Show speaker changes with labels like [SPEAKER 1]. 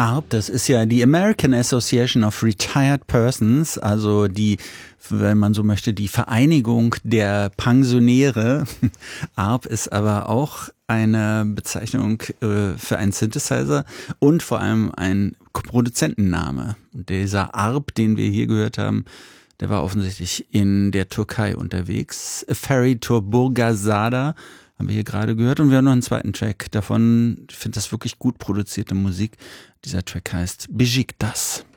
[SPEAKER 1] ARP, das ist ja die American Association of Retired Persons, also die, wenn man so möchte, die Vereinigung der Pensionäre. ARP ist aber auch eine Bezeichnung für einen Synthesizer und vor allem ein Produzentenname. Dieser ARP, den wir hier gehört haben, der war offensichtlich in der Türkei unterwegs. A Ferry to Burgazada haben wir hier gerade gehört und wir haben noch einen zweiten Track davon. Ich finde das wirklich gut produzierte Musik. Dieser Track heißt Beşiktaş.